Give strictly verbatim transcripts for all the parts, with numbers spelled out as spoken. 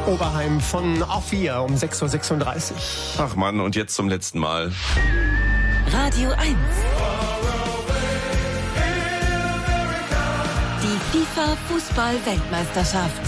Oberheim von A vier um sechs Uhr sechsunddreißig. Ach Mann, und jetzt zum letzten Mal. Radio eins. Die FIFA-Fußball-Weltmeisterschaft.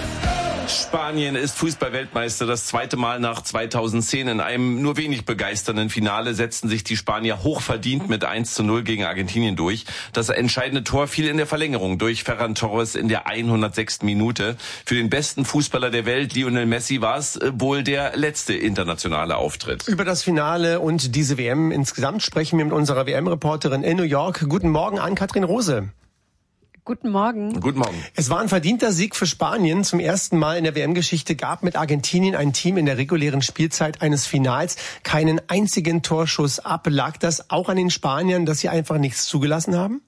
Spanien ist Fußball-Weltmeister. Das zweite Mal nach zweitausendzehn. In einem nur wenig begeisternden Finale setzten sich die Spanier hochverdient mit eins zu null gegen Argentinien durch. Das entscheidende Tor fiel in der Verlängerung durch Ferran Torres in der hundertsechsten Minute. Für den besten Fußballer der Welt, Lionel Messi, war es wohl der letzte internationale Auftritt. Über das Finale und diese W M insgesamt sprechen wir mit unserer W M-Reporterin in New York. Guten Morgen, Ann-Kathrin Rose. Guten Morgen. Guten Morgen. Es war ein verdienter Sieg für Spanien. Zum ersten Mal in der W M-Geschichte gab mit Argentinien ein Team in der regulären Spielzeit eines Finals keinen einzigen Torschuss ab. Lag das auch an den Spaniern, dass sie einfach nichts zugelassen haben?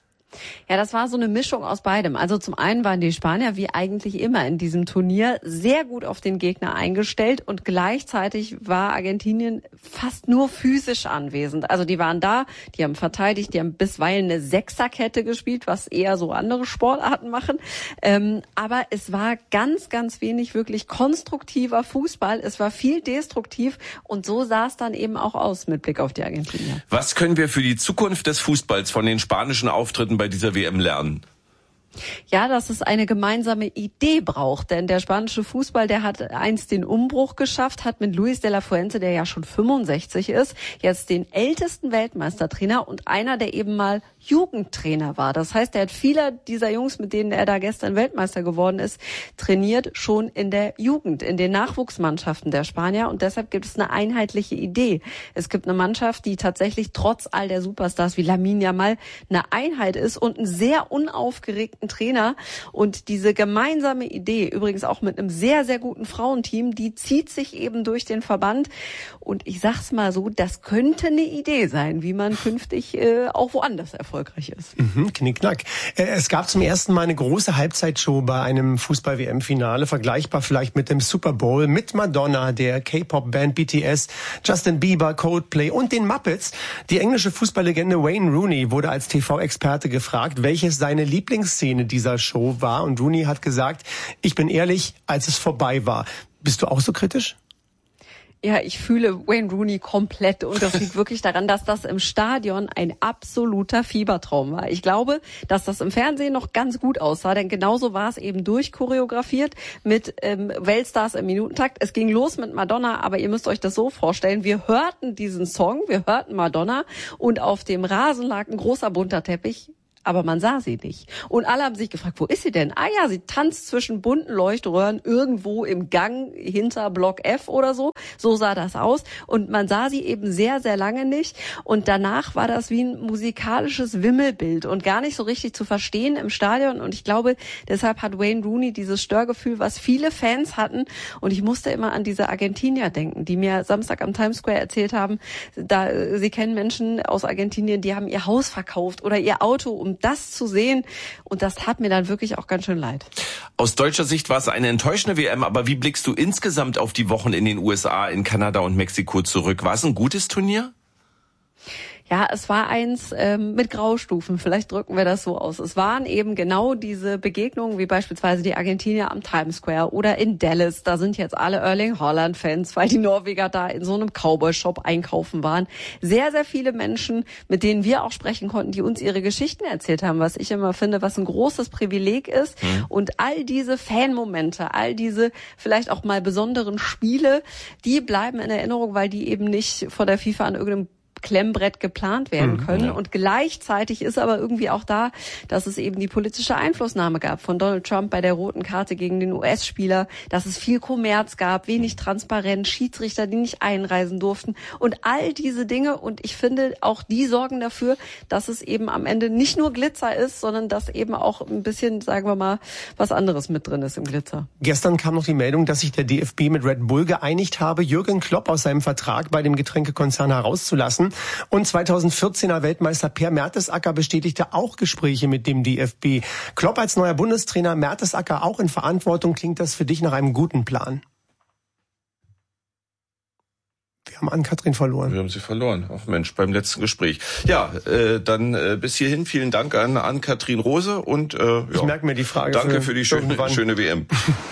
Ja, das war so eine Mischung aus beidem. Also zum einen waren die Spanier wie eigentlich immer in diesem Turnier sehr gut auf den Gegner eingestellt und gleichzeitig war Argentinien fast nur physisch anwesend. Also die waren da, die haben verteidigt, die haben bisweilen eine Sechserkette gespielt, was eher so andere Sportarten machen. Ähm, aber es war ganz, ganz wenig wirklich konstruktiver Fußball. Es war viel destruktiv und so sah es dann eben auch aus mit Blick auf die Argentinier. Was können wir für die Zukunft des Fußballs von den spanischen Auftritten bei dieser W M lernen? Ja, dass es eine gemeinsame Idee braucht, denn der spanische Fußball, der hat einst den Umbruch geschafft, hat mit Luis de la Fuente, der ja schon fünfundsechzig ist, jetzt den ältesten Weltmeistertrainer und einer, der eben mal Jugendtrainer war. Das heißt, er hat viele dieser Jungs, mit denen er da gestern Weltmeister geworden ist, trainiert schon in der Jugend, in den Nachwuchsmannschaften der Spanier und deshalb gibt es eine einheitliche Idee. Es gibt eine Mannschaft, die tatsächlich trotz all der Superstars wie Lamine Yamal eine Einheit ist und einen sehr unaufgeregten Trainer und diese gemeinsame Idee, übrigens auch mit einem sehr, sehr guten Frauenteam, die zieht sich eben durch den Verband und ich sag's mal so, das könnte eine Idee sein, wie man künftig äh, auch woanders erfolgreich ist. Mhm, knickknack. Es gab zum ersten Mal eine große Halbzeitshow bei einem Fußball-W M-Finale, vergleichbar vielleicht mit dem Super Bowl, mit Madonna, der K-Pop-Band B T S, Justin Bieber, Coldplay und den Muppets. Die englische Fußballlegende Wayne Rooney wurde als T V-Experte gefragt, welches seine Lieblingsszene dieser Show war. Und Rooney hat gesagt, ich bin ehrlich, als es vorbei war. Bist du auch so kritisch? Ja, ich fühle Wayne Rooney komplett und das liegt wirklich daran, dass das im Stadion ein absoluter Fiebertraum war. Ich glaube, dass das im Fernsehen noch ganz gut aussah, denn genauso war es eben durchchoreografiert mit ähm, Weltstars im Minutentakt. Es ging los mit Madonna, aber ihr müsst euch das so vorstellen, wir hörten diesen Song, wir hörten Madonna und auf dem Rasen lag ein großer bunter Teppich. Aber man sah sie nicht. Und alle haben sich gefragt, wo ist sie denn? Ah ja, sie tanzt zwischen bunten Leuchtröhren irgendwo im Gang hinter Block F oder so. So sah das aus. Und man sah sie eben sehr, sehr lange nicht. Und danach war das wie ein musikalisches Wimmelbild und gar nicht so richtig zu verstehen im Stadion. Und ich glaube, deshalb hat Wayne Rooney dieses Störgefühl, was viele Fans hatten. Und ich musste immer an diese Argentinier denken, die mir Samstag am Times Square erzählt haben, da sie kennen Menschen aus Argentinien, die haben ihr Haus verkauft oder ihr Auto, um das zu sehen. Und das tat mir dann wirklich auch ganz schön leid. Aus deutscher Sicht war es eine enttäuschende W M, aber wie blickst du insgesamt auf die Wochen in den U S A, in Kanada und Mexiko zurück? War es ein gutes Turnier? Ja, es war eins ähm, mit Graustufen, vielleicht drücken wir das so aus. Es waren eben genau diese Begegnungen, wie beispielsweise die Argentinier am Times Square oder in Dallas. Da sind jetzt alle Erling Haaland-Fans, weil die Norweger da in so einem Cowboy-Shop einkaufen waren. Sehr, sehr viele Menschen, mit denen wir auch sprechen konnten, die uns ihre Geschichten erzählt haben, was ich immer finde, was ein großes Privileg ist. Mhm. Und all diese Fanmomente, all diese vielleicht auch mal besonderen Spiele, die bleiben in Erinnerung, weil die eben nicht von der FIFA an irgendeinem Klemmbrett geplant werden können. Ja. Und gleichzeitig ist aber irgendwie auch da, dass es eben die politische Einflussnahme gab von Donald Trump bei der roten Karte gegen den U S-Spieler, dass es viel Kommerz gab, wenig Transparenz, Schiedsrichter, die nicht einreisen durften und all diese Dinge. Und ich finde, auch die sorgen dafür, dass es eben am Ende nicht nur Glitzer ist, sondern dass eben auch ein bisschen, sagen wir mal, was anderes mit drin ist im Glitzer. Gestern kam noch die Meldung, dass sich der D F B mit Red Bull geeinigt habe, Jürgen Klopp aus seinem Vertrag bei dem Getränkekonzern herauszulassen. Und zweitausendvierzehner Weltmeister Per Mertesacker bestätigte auch Gespräche mit dem D F B. Klopp als neuer Bundestrainer, Mertesacker auch in Verantwortung. Klingt das für dich nach einem guten Plan? Wir haben Ann-Kathrin verloren. Wir haben sie verloren. Ach Mensch, beim letzten Gespräch. Ja, äh, dann äh, bis hierhin vielen Dank an Ann-Kathrin Rose und äh, ja, ich merke mir die Frage. Danke für, für die schöne, schöne W M.